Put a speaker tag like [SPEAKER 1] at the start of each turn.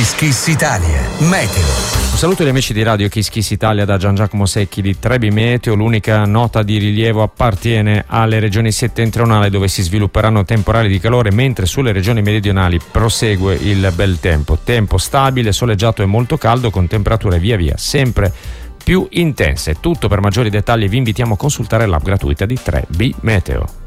[SPEAKER 1] Kiss Kiss Italia. Meteo.
[SPEAKER 2] Un saluto agli amici di Radio Kiss Kiss Italia da Gian Giacomo Secchi di Trebi Meteo. L'unica nota di rilievo appartiene alle regioni settentrionali, dove si svilupperanno temporali di calore, mentre sulle regioni meridionali prosegue il bel tempo. Tempo stabile, soleggiato e molto caldo, con temperature via via sempre più intense. Tutto. Per maggiori dettagli vi invitiamo a consultare l'app gratuita di Trebi Meteo.